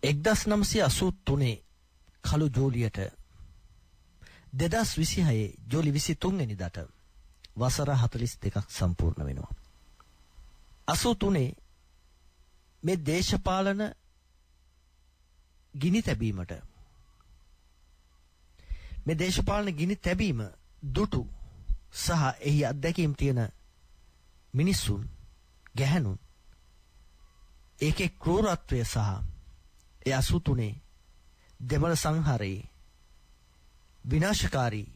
1983 කළු ජූලියට 2026 ජූලි 23 වෙනිදාට වසර 42ක් සම්පූර්ණ වෙනවා. 83 මේ දේශපාලන ගිනි තැබීමට මේ දේශපාලන ගිනි තැබීම දුටු සහ එහි අත්දැකීම් තියෙන මිනිසුන් ගැහැණුන් ඒකේ ක්‍රූරත්වය සහ ඒ 83 දෙමළ සංහාරයේ විනාශකාරී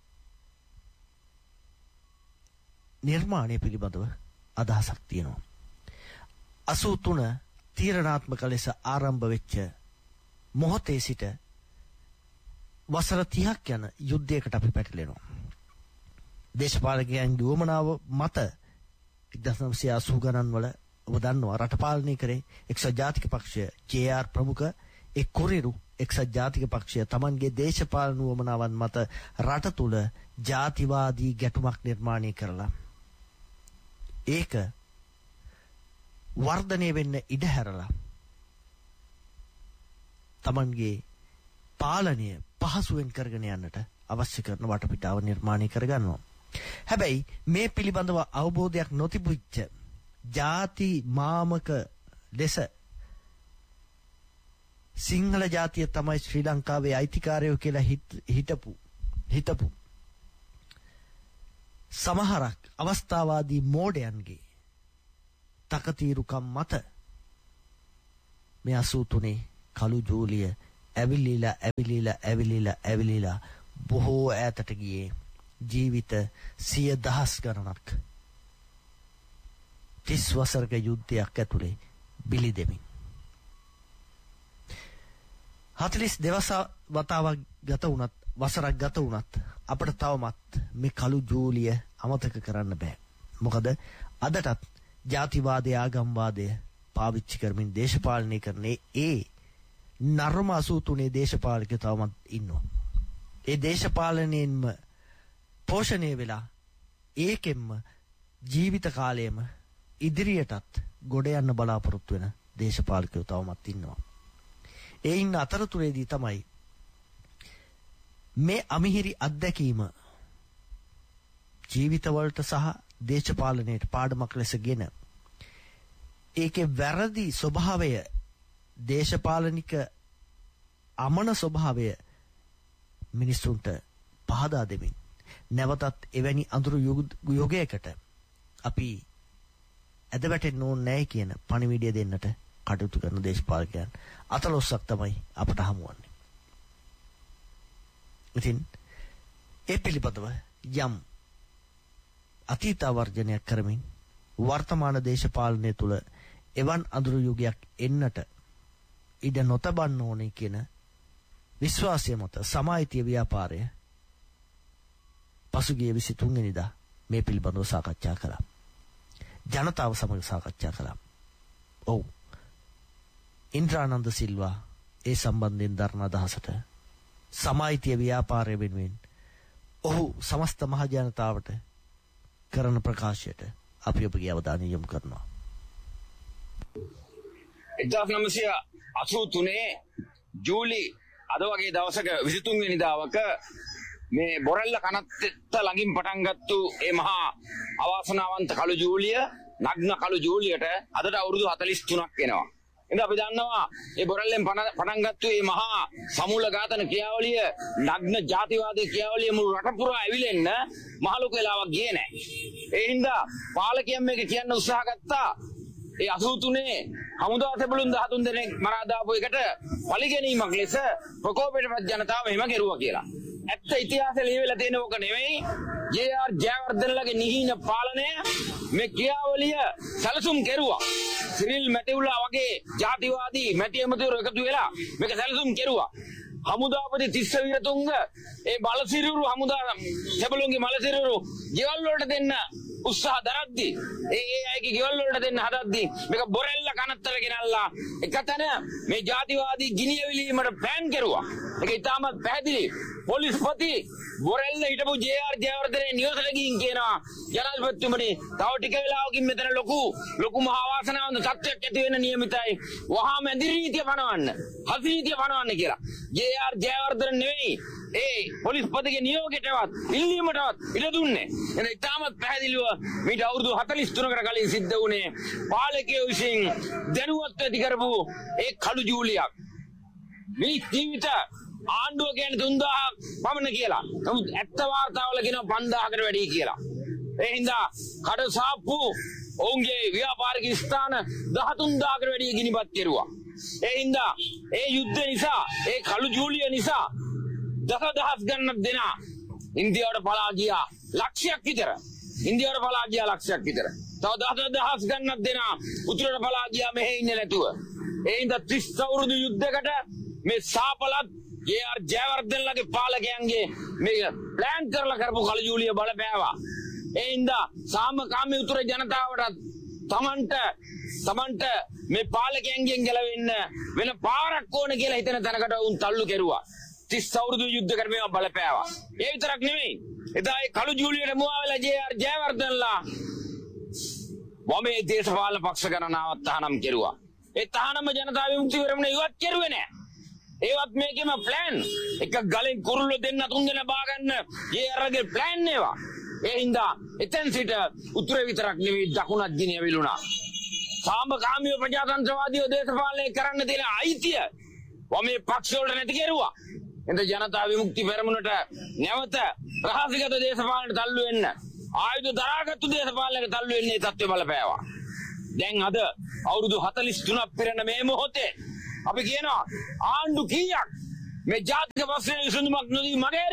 නිර්මාණය පිළිබඳව අදහසක් තියෙනවා. 83 තීරණාත්මක ලෙස ආරම්භ වෙච්ච මොහොතේ සිට වසර 30ක් යන යුද්ධයකට අපි පැටලෙනවා. දේශපාලකයන්ගේ උවමනාව මත 1980 ගණන් වල ඔබ දන්නවා රට පාලනය කරේ එක්සත් ජාතික පක්ෂය ජේ.ආර්. ප්‍රමුඛ ඒ කුරිරු එක්සත් ජාතික පක්ෂය තමන්ගේ දේශපාලන උවමනාවන් මත රට තුල ජාතිවාදී ගැටුමක් නිර්මාණය කරලා ඒක වර්ධනය වෙන්න ඉඩ හැරලා තමන්ගේ පාලනය පහසුවෙන් කරගෙන යන්නට අවශ්‍ය කරන වටපිටාව නිර්මාණය කරගන්නවා. හැබැයි මේ පිළිබඳව අවබෝධයක් නොතිබුච්ච ජාති මාමක ලෙස සිංහල ජාතිය තමයි ශ්‍රී ලංකාවේ අයිතිකාරයෝ කියලා හිතපු සමහරක් අවස්ථාවාදී මෝඩයන්ගේ තකතිරුකම් මත මේ 83 කළු ජූලිය ඇවිලිලා බොහෝ ඈතට ගියේ ජීවිත 100,000 ගණනක් 30 වසරක යුද්ධයක් ඇතුලේ බිලි දෙමින් 42 වතාවක් ගත වුණත් වසරක් ගත වුණත් අපිට තවමත් මේ කළු ජූලිය අමතක කරන්න බෑ. මොකද අදටත් ජාතිවාදය ආගම්වාදය පාවිච්චි කරමින් දේශපාලනය කරන්නේ ඒ නර්ම 83 දේශපාලකයෝ තවමත් ඉන්නවා. ඒ දේශපාලනයෙන්ම පෝෂණය වෙලා ඒකෙන්ම ජීවිත කාලයම ඉදිරියටත් ගොඩ යන්න බලාපොරොත්තු වෙන දේශපාලකයෝ තවමත් ඉන්නවා. ඒ ඉන්න අතරතුරේදී තමයි මේ අමිහිරි අත්දැකීම ජීවිතවලට සහ දේශපාලනයට පාඩමක් ලෙසගෙන ඒකේ වැරදි ස්වභාවය දේශපාලනික අමන ස්වභාවය මිනිසුන්ට පහදා දෙමින් නැවතත් එවැනි අඳුරු යුගයකට අපි ඇද වැටෙන්න ඕනේ නැහැ කියන පණිවිඩය දෙන්නට කටයුතු කරන දේශපාලකයන් 14ක් තමයි අපට හමු වන්නේ. ඉතින් ඒ පිළිබඳව යම් අතීත වර්ජනයක් කරමින් වර්තමාන දේශපාලනය තුළ එවන් අඳුරු යුගයක් එන්නට ඉඩ නොතබන්න ඕනේ කියන විශ්වාසය මත සමාජීය ව්‍යාපාරය පසුගිය 23 වෙනිදා මේ පිළිබඳව සාකච්ඡා කළා. ජනතාව සමග සාකච්ඡා කළා. ඔව්. ඉන්ද්‍රානන්ද සිල්වා ඒ සම්බන්ධයෙන් දරන අදහසට සමාජීය ව්‍යාපාරය වෙනුවෙන් ඔහු සමස්ත මහ ජනතාවට කරන ප්‍රකාශයට අපි ඔබගේ අවධානය යොමු කරනවා. 1983 ජූලි අද වගේ දවසක 23 වෙනිදාවක මේ බොරැල්ල කනත්ත ළඟින් පටන් ගත්තු ඒ මහා අවාසනාවන්ත කළු ජූලිය නග්න කළු ජූලියට අදට අවුරුදු 43ක් වෙනවා. ඉතින් අපි දන්නවා මේ බොරැල්ලෙන් පටන් ගත්තු මේ මහා සමූල ඝාතන ක්‍රියාවලිය නග්න ජාතිවාදී ක්‍රියාවලිය මුළු රට පුරා ඇවිලෙන්න මහ ලොකු වෙලාවක් ගියේ නැහැ. ඒ හින්දා පාලකයන් මේක කියන්න උත්සාහ ගත්තා. ඒ 83 හමුදා සෙබළුන් 13 දෙනෙක් මරා දාපු එකට පරිගැනීමක් ලෙස ප්‍රකෝපයටපත් ජනතාව එහෙම කෙරුවා කියලා. ඇත්ත ඉතිහාසය ලියවිලා තියෙන ඕක නෙවෙයි. ජේ.ආර්. ජයවර්ධනලගේ නිහින පාලනය මේ ක්‍රියාවලිය සැලසුම් කෙරුවා. සිරිල් මැටිවුලා වගේ ජාතිවාදී මැටි ඇමතිවරු එකතු වෙලා මේක සැලසුම් කෙරුවා. හමුදාපති තිස්ස විරතුංග ඒ බලසිරුරු හමුදා සෙබළුන්ගේ මලසිරුරු ගෙවල් වලට දෙන්න උත්සාහ දරද්දී ඒ අයගේ ගෙවල් වලට දෙන්න හදද්දී මේක බොරැල්ල කනත්තර ගෙනල්ලා එකතන මේ ජාතිවාදී ගිනියවිලීමට ප්ලෑන් කෙරුවා. ඒක ඉතාමත් පැහැදිලි. පොලිස්පති බොරැල්ල හිටපු ජේ.ආර්. ජයවර්ධනේ නිවසට ගිහින් කියනවා ජනාධිපතිතුමනි තව ටික වෙලාවකින් මෙතන ලොකු මහා වාසනාවන්ත තත්ත්වයක් ඇති වෙන්න නියමිතයි. වහාම ඇඳිරි නීතිය පනවන්න. හසි නීතිය පනවන්න කියලා. ජේ.ආර්. ජයවර්ධන නෙවෙයි ඒ පොලිස්පතිගේ නියෝගයටවත් ඉල්ලීමටවත් ඉඩ දුන්නේ. එන ඉතාමත් පැහැදිලිව මීට අවුරුදු 43කට කලින් සිද්ධ වුණේ පාලකයෝ විසින් දැනුවත් ඇති කරපු ඒ කළු ජූලියක්. මේ ජීවිත ආණ්ඩුව කියන්නේ 3000ක් පමණ කියලා. නමුත් ඇත්ත වාර්තාවල කියනවා 5000කට වැඩි කියලා. ඒ හින්දා කඩසාප්පු ඔවුන්ගේ ව්‍යාපාරික ස්ථාන 13000කට වැඩි ගිනිපත් කෙරුවා. ඒ හින්දා ඒ යුද්ධ නිසා ඒ කළු ජූලිය නිසා දසදහස් ගණනක් දෙනා ඉන්දියාවට පලා ගියා ලක්ෂයක් විතර. ඉන්දියාවට පලා ගියා ලක්ෂයක් විතර. තව දසදහස් ගණනක් දෙනා උතුරට පලා ගියා මෙහෙ ඉන්නේ නැතුව. ඒ හින්දා 30 අවුරුදු යුද්ධයකට මේ සාපලත් ජේ.ආර්. ජයවර්ධනලගේ පාලකයන්ගේ මේ ප්ලෑන් කරලා කරපු කළු ජූලිය බලපෑවා. ඒ හින්දා සාමකාමී උතුර ජනතාවට තමන්ට මේ පාලකයන්ගෙන් ගැලවෙන්න වෙන පාරක් ඕන කියලා හිතන තැනකට උන් තල්ලු කෙරුවා. 30 අවුරුදු යුද්ධ කරපේම බලපෑවා. ඒ විතරක් නෙමෙයි. එදා ඒ කළු ජූලියට මුවා වෙලා ජේ.ආර්. ජයවර්ධනලා වමේ දේශපාලන පක්ෂ ගණනාවක් තහනම් කෙරුවා. ඒ තහනම ජනතා විමුක්ති පෙරමුණ ඉවත් කෙරුවේ නෑ. ඒවත් මේකෙම ප්ලෑන්. එක ගලෙන් කුරුල්ලෝ දෙන්න තුන් දෙනා බාගන්න ජේ.ආර්ගේ ප්ලෑන් ඒවා. ඒ හින්දා එතෙන් සිට උතුරේ විතරක් නෙවෙයි දකුණත් ගිනි ඇවිලුණා. සාමකාමීව ප්‍රජාතන්ත්‍රවාදීව දේශපාලනය කරන්න තියෙන අයිතිය වමේ පක්ෂ වලට නැති කෙරුවා. එතන ජනතා විමුක්ති පෙරමුණට නැවත රහසිගත දේශපාලනයට තල්ලු වෙන්න ආයුධ දරාගත්තු දේශපාලනයට තල්ලු වෙන්නේ තත්ත්වය බලපෑවා. දැන් අද අවුරුදු 43ක් පිරෙන මේ මොහොතේ අපි කියනවා ආණ්ඩු කීයක් මේ ජාතික ප්‍රශ්න විසඳුමක් නොදී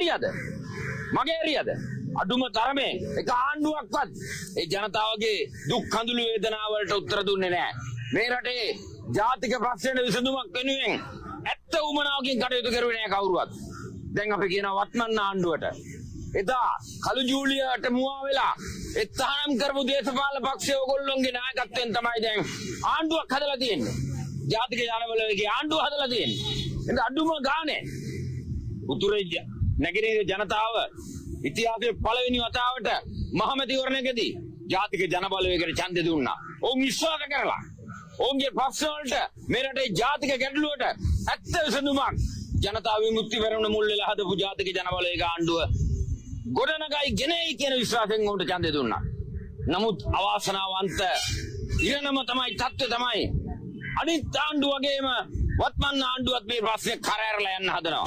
මගේ එරියද අඩුම තරමේ එක ආණ්ඩුවක්වත් ඒ ජනතාවගේ දුක් කඳුළු වේදනා වලට උත්තර දුන්නේ නැහැ. මේ රටේ ජාතික ප්‍රශ්න විසඳුමක් වෙනුවෙන් ඇත්ත උමනාවකින් කටයුතු කරුවේ නැහැ කවුරුවත්. දැන් අපි කියනවා වත්මන් ආණ්ඩුවට එදා කළු ජූලියට මුවා වෙලා ඒ තහනම් කරපු දේශපාලන පක්ෂය ඕගොල්ලොන්ගේ නායකත්වයෙන් තමයි දැන් ආණ්ඩුවක් හදලා තියෙන්නේ. ජාතික ජනබලවේගයේ ආණ්ඩුව හදලා තියෙන්නේ. එතන අඩුම ගානේ උතුරේ නැගෙනහිර ජනතාව ඉතිහාසයේ පළවෙනි වතාවට මහමැතිවරණයකදී ජාතික ජනබලවේගයට ඡන්දෙ දුන්නා. ඔවුන් විශ්වාස කරලා ඔවුන්ගේ පක්ෂ වලට මේ රටේ ජාතික ගැටලුවට ඇත්ත විසඳුමක් ජනතා විමුක්ති පෙරමුණ මුල් වෙලා හදපු ජාතික ජනබලවේග ආණ්ඩුව ගොඩනගයි ගෙනෙයි කියන විශ්වාසයෙන් උන්ට ඡන්දෙ දුන්නා. නමුත් අවාසනාවන්ත ඉරණම තමයි තත්ත්වය තමයි අනිත් ආණ්ඩුව වගේම වත්මන් ආණ්ඩුවත් මේ ප්‍රශ්නේ කරහැරලා යන්න හදනවා.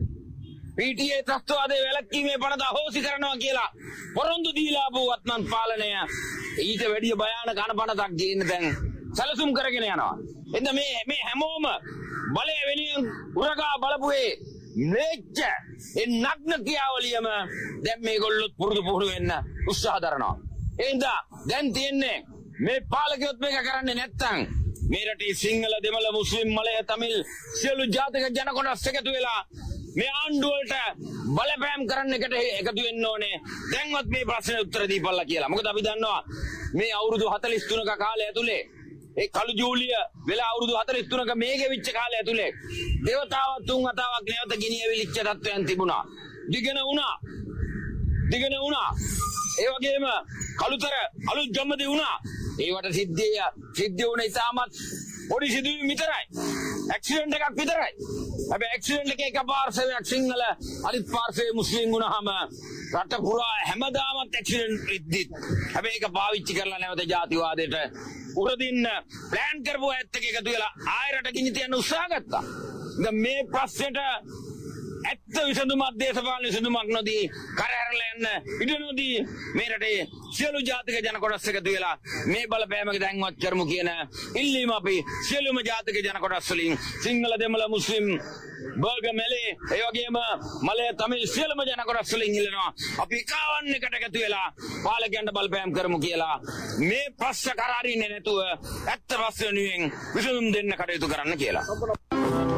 PTA ත්‍ස්තවාදයේ වැළැක්වීමේ පනත අහෝසි කරනවා කියලා පොරොන්දු දීලා ආපු වත්මන් පාලනය ඊට වැඩිය භයානක අනපනතක් ගේන්න දැන් සැලසුම් කරගෙන යනවා. එතන මේ හැමෝම බලය වෙනුවෙන් උරගා බලපුවේ මේච්ච ඒ නග්න ක්‍රියාවලියම දැන් මේගොල්ලොත් පුරුදු වෙන්න උත්සාහ දරනවා. එහෙනම් දැන් තියන්නේ මේ පාලකයොත් මේක කරන්නේ නැත්තම් මේ රටේ සිංහල දෙමළ මුස්ලිම් මලය තමිල් සියලු ජාතික ජන කොටස් එකතු වෙලා මේ ආණ්ඩුව වලට බලපෑම් කරන්න එකට එකතු වෙන්න ඕනේ. දැන්වත් මේ ප්‍රශ්නේ උත්තර දීපල්ලා කියලා. මොකද අපි දන්නවා මේ අවුරුදු 43ක කාලය ඇතුලේ ඒ කළු ජූලිය වෙලා අවුරුදු 43ක මේ ගෙවිච්ච කාලය ඇතුලේ දේවතාවත් තුන් වතාවක් නැවත ගිනි ඇවිලිච්ච තත්ත්වයන් තිබුණා. දිගන වුණා. ඒ වගේම කළුතර අලුත් ගම්මදේ වුණා. ඒවට සිද්ධ වුණ ඉතාමත් පොඩි සිදුවීම් විතරයි. ඇක්සිඩන්ට් එකක් විතරයි. හැබැයි ඇක්සිඩන්ට් එකේ එක පාර්ශවයක් සිංහල අනිත් පාර්ශවයේ මුස්ලිම් වුණාම රට පුරා හැමදාමත් ඇක්සිඩන්ට් වෙද්දි හැබැයි ඒක පාවිච්චි කරලා නැවත ජාතිවාදයට උරදින්න ප්ලෑන් කරපු ඇත්ත එක එකතු වෙලා ආයෙ රට ගිනි තියන්න උත්සාහ ගත්තා. දැන් මේ ප්‍රශ්නෙට ඇත්ත විසඳුමක් දේශපාලන විසඳුමක් නොදී කරහැරලා යන්න ඉඩ නොදී මේ රටේ සියලු ජාතික ජන කොටස් එකතු වෙලා මේ බලපෑමක දැන්වත් කරමු කියන ඉල්ලීම අපි සියලුම ජාතික ජන කොටස් වලින් සිංහල දෙමළ මුස්ලිම් බර්ග මෙලේ ඒ වගේම මලය තමිල් සියලුම ජන කොටස් වලින් ඉල්ලනවා. අපි කාවන් එකට එකතු වෙලා පාලකයන්ට බලපෑම් කරමු කියලා මේ ප්‍රශ්න කරාරින්නේ නැතුව ඇත්ත ප්‍රශ්න වෙනුවෙන් විසඳුම් දෙන්න කටයුතු කරන්න කියලා.